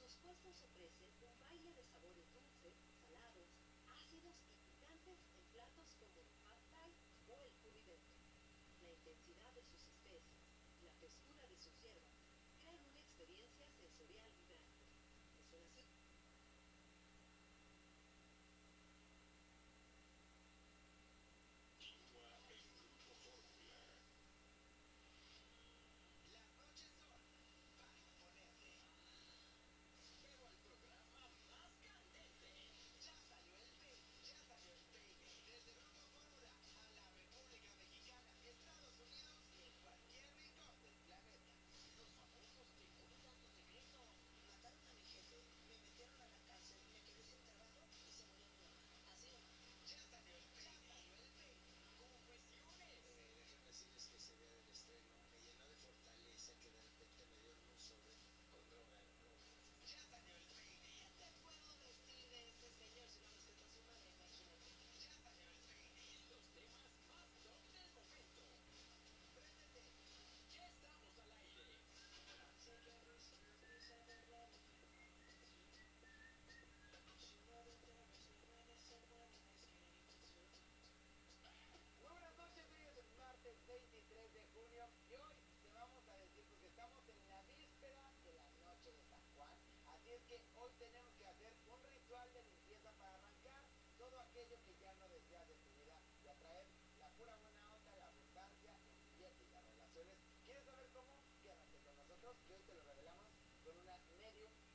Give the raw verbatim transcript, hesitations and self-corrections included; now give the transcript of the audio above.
Sus puestos ofrecen un baile de sabores dulces, salados, ácidos y picantes en platos como el pad thai o el curry verde. La intensidad de sus especias y la frescura de sus hierbas crean una experiencia sensorial vibrante. Es una ciudad. Las noches son para ponerle pero al programa más candente. Ya salió el P, ya salió el peine. Desde Grupo Fórmula a la República Mexicana, Estados Unidos y en cualquier rincón del planeta. Los famosos te cuentan tu secreto. Mataron a mi jefe, me metieron a la cárcel, me quedé sin trabajo y se murió mi mamá. Así nomás. Ya salió el peine. Ya salió el peine. Confesiones. Eh, déjenme decirles que ese día del estreno me llenó de fortaleza que de repente me dio luz sobre con droga, droga. Ya salió el peine. ¿Qué te puedo decir de este señor si no respeto a su madre? Imagínate. Ya salió el peine. Los temas más top del momento. Préndete. Ya estamos al aire. Sé que a veces no quise perder el tiempo. Si no te atreves, no puedes ser buena en escribir. Muy buenas noches, hoy es el martes veintitrés de junio y hoy te vamos a decir porque estamos en la víspera de la noche de San Juan, así es que hoy tenemos que hacer un ritual de limpieza para arrancar todo aquello que ya no deseas de tu vida y atraer la pura buena onda, la abundancia, el billete y las relaciones. ¿Quieres saber cómo? Quédate con nosotros que hoy te lo revelamos con una medium